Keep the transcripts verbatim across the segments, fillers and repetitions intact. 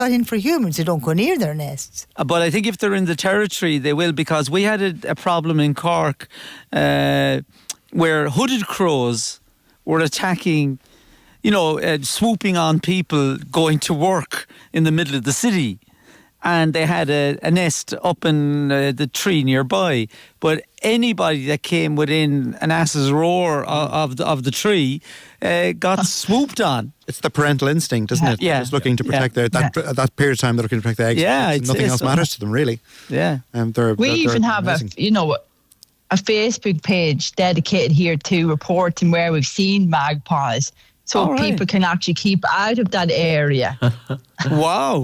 in for humans who don't go near their nests. Uh, But I think if they're in the territory, they will, because we had a, a problem in Cork uh, where hooded crows were attacking, you know, uh, swooping on people going to work in the middle of the city. And they had a, a nest up in uh, the tree nearby. But anybody that came within an ass's roar of, of, the, of the tree uh, got swooped on. It's the parental instinct, isn't it? Yeah. Just looking to protect Yeah. their, that, Yeah. that period of time they're looking to protect the eggs. Yeah, It's- it's- nothing it's- else matters to them, really. Yeah. Um, they're, We they're, even they're have a, amazing. you know, a Facebook page dedicated here to reporting where we've seen magpies. So All right. people can actually keep out of that area. Wow.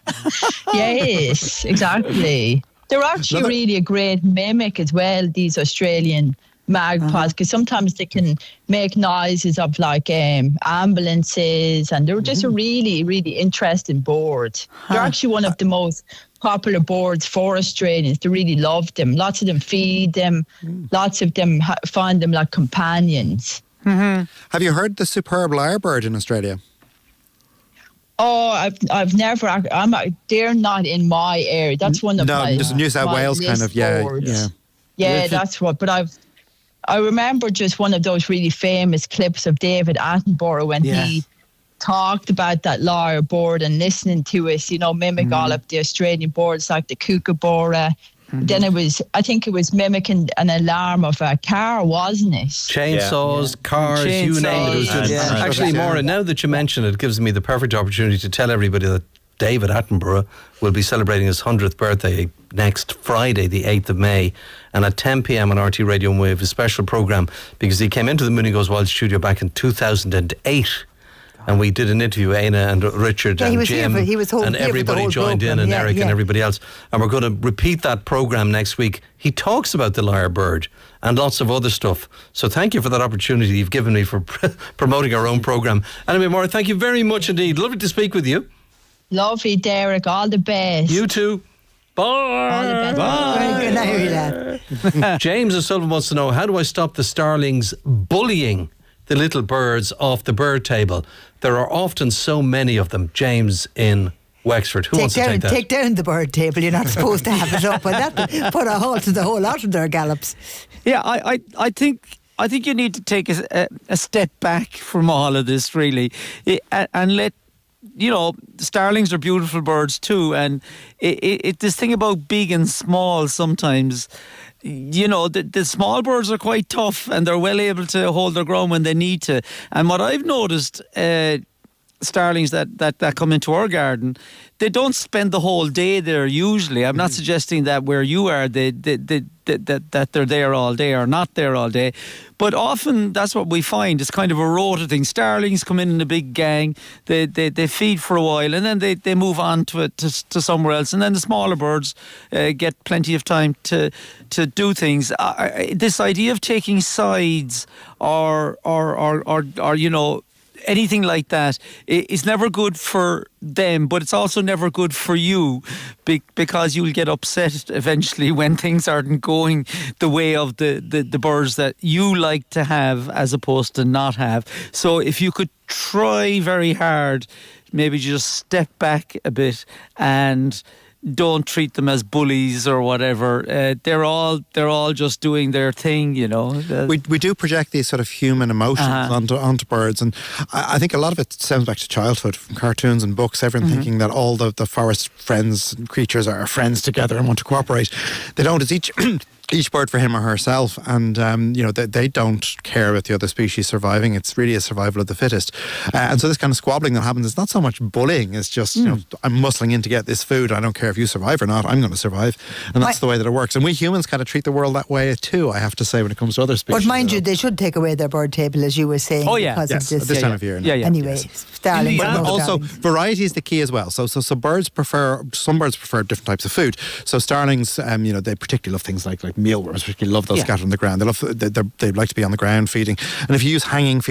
Yes, exactly. They're actually Another- really a great mimic as well, these Australian magpies, because sometimes they can make noises of like um, ambulances, and they're just a really, really interesting bird. They're actually one of the most popular birds for Australians. They really love them. Lots of them feed them. Lots of them ha- find them like companions. Have you heard the superb lyrebird in Australia? Oh, I've I've never. ac- I'm. They're not in my area. That's one of No, my. just New South my Wales kind list of, yeah, birds. yeah. Yeah, that's what. But I've. I remember just one of those really famous clips of David Attenborough when Yeah. he talked about that lyrebird and listening to us, you know, mimic all of the Australian birds like the kookaburra. Then it was, I think it was mimicking an alarm of a car, wasn't it? Chainsaws, cars, you name it. It was Chainsaws, just, yeah. Actually, Yeah. Maura, now that you mention it, it gives me the perfect opportunity to tell everybody that David Attenborough will be celebrating his hundredth birthday next Friday, the eighth of May. And at ten p.m. on R T Radio and Wave, a special programme, because he came into the Mooney Goes Wild studio back in two thousand eight. And we did an interview, Aina and Richard Yeah, he and was here Jim, for- he was whole- and here for the everybody whole joined in, programme, and yeah, Eric yeah. and everybody else. And we're going to repeat that programme next week. He talks about the lyrebird and lots of other stuff. So thank you for that opportunity you've given me for promoting our own programme. Anyway, Maura, thank you very much indeed. Lovely to speak with you. Lovely, Derek. All the best. You too. Bye. All the best. Very good night, lad. James O'Sullivan wants to know, how do I stop the starlings bullying the little birds off the bird table? There are often so many of them. James in Wexford. Who Take wants to down, take that? take down the bird table. You're not supposed to have it up, and that put a halt to the whole lot of their gallops. Yeah, I, I, I think I think you need to take a, a, a step back from all of this, really, I- and, and let, you know, starlings are beautiful birds too, and it, it, it this thing about big and small sometimes. You know, the, the small birds are quite tough, and they're well able to hold their ground when they need to. And what I've noticed, uh, starlings that, that, that come into our garden, they don't spend the whole day there usually. I'm not suggesting that where you are they, they, they, they, that, that they're there all day or not there all day. But often that's what we find. It's kind of a rota thing. Starlings come in in a big gang, they, they, they feed for a while, and then they, they move on to, it, to, to somewhere else. And then the smaller birds uh, get plenty of time to, to do things. Uh, this idea of taking sides or, or, or, or, or you know, anything like that is never good for them, but it's also never good for you, because you'll get upset eventually when things aren't going the way of the, the, the birds that you like to have as opposed to not have. So if you could try very hard, maybe just step back a bit and don't treat them as bullies or whatever. Uh, they're all they're all just doing their thing, you know. Uh, We we do project these sort of human emotions Uh-huh. onto onto birds, and I, I think a lot of it stems back to childhood, from cartoons and books. Everyone Mm-hmm. thinking that all the, the forest friends and creatures are friends together and want to cooperate. They don't. It's each each bird for him or herself, and um, you know they, they don't care about the other species surviving. It's really a survival of the fittest, uh, and so this kind of squabbling that happens, it's not so much bullying. It's just you know I'm muscling in to get this food. I don't care if you survive or not. I'm going to survive, and that's My- the way that it works. And we humans kind of treat the world that way too. I have to say, when it comes to other species. But mind you you, know. they should take away their bird table, as you were saying. Oh, yeah. because Yes, of this. at this Yeah, time yeah. of year. Yeah, yeah. Anyway, starlings. But are no also, starlings. variety is the key as well. So, so, so birds prefer. Some birds prefer different types of food. So, starlings, um, you know, they particularly love things like like mealworms. Particularly love those Yeah. scattered on the ground. They love. They, they're- they like to be on the ground feeding. And if you use hanging